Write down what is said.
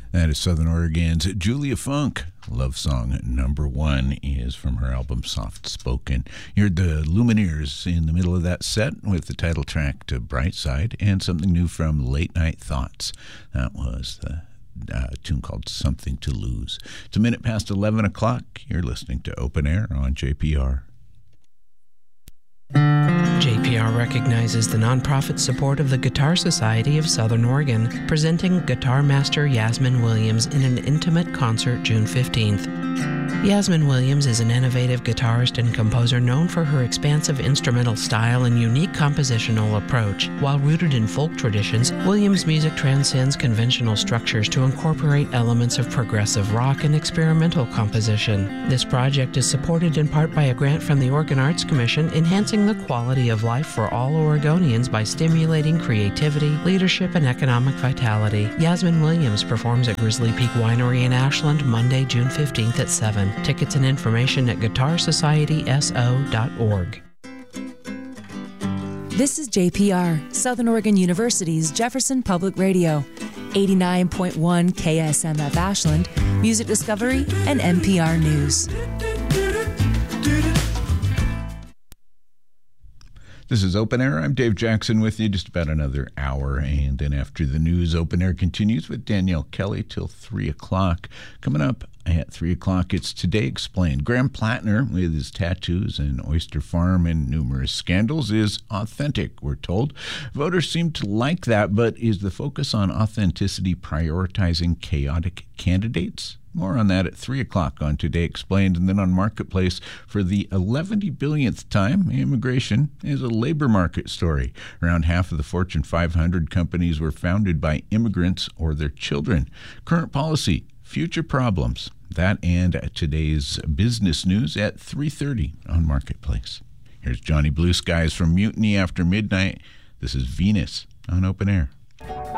That is Southern Oregon's Julia Funk. Love song number 1 is from her album Soft Spoken. You heard the Lumineers in the middle of that set with the title track to Bright Side and something new from Late Night Thoughts. That was the tune called Something to Lose. It's a minute past 11 o'clock. You're listening to Open Air on JPR. JPR recognizes the nonprofit support of the Guitar Society of Southern Oregon, presenting guitar master Yasmin Williams in an intimate concert June 15th. Yasmin Williams is an innovative guitarist and composer known for her expansive instrumental style and unique compositional approach. While rooted in folk traditions, Williams' music transcends conventional structures to incorporate elements of progressive rock and experimental composition. This project is supported in part by a grant from the Oregon Arts Commission, enhancing the quality of life for all Oregonians by stimulating creativity, leadership, and economic vitality. Yasmin Williams performs at Grizzly Peak Winery in Ashland Monday, June 15th at 7. Tickets and information at guitarsocietyso.org. This is JPR, Southern Oregon University's Jefferson Public Radio, 89.1 KSMF Ashland, Music Discovery, and NPR News. This is Open Air. I'm Dave Jackson with you just about another hour. And then after the news, Open Air continues with Danielle Kelly till 3 o'clock. Coming up at 3 o'clock, it's Today Explained. Graham Plattner, with his tattoos and oyster farm and numerous scandals, is authentic, we're told. Voters seem to like that, but is the focus on authenticity prioritizing chaotic candidates? More on that at 3 o'clock on Today Explained. And then on Marketplace, for the 11 billionth time, immigration is a labor market story. Around half of the Fortune 500 companies were founded by immigrants or their children. Current policy, future problems. That and today's business news at 3:30 on Marketplace. Here's Johnny Blue Skies from Mutiny After Midnight. This is Venus on Open Air.